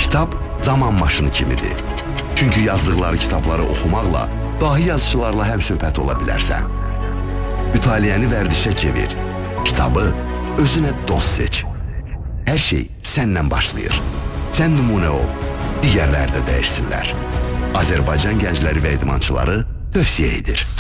Kitab zaman maşını kimidir. Çünki yazdıqları kitabları oxumaqla dahi yazıçılarla həmsöhbət ola bilərsən. Mütaliəni vərdişə çevir. Kitabı özünə dost seç. Hər şey səndən başlayır. Sən nümunə ol, digərlər də dəyişsinlər. Azərbaycan gəncləri və idmançıları tövsiyə edir.